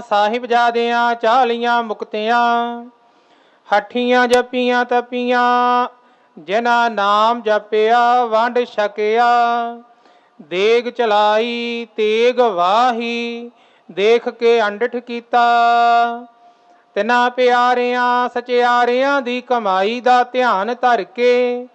ਸਾਹਿਬਜ਼ਾਦਿਆਂ 40 ਮੁਕਤਿਆਂ, ਹੱਠੀਆਂ ਜਪੀਆਂ ਤਪੀਆਂ, ਜਿਨ੍ਹਾਂ ਨਾਮ ਜਪਿਆ ਵੰਡ ਛਕਿਆ। ਦੇਗ ਚਲਾਈ ਤੇਗ ਵਾਹੀ, ਦੇਖ ਕੇ ਅੰਡਠ ਕੀਤਾ। ਤਿਨਾਂ ਪਿਆਰਿਆਂ ਸਚਿਆਰਿਆਂ ਦੀ ਕਮਾਈ ਦਾ ਧਿਆਨ ਧਰ ਕੇ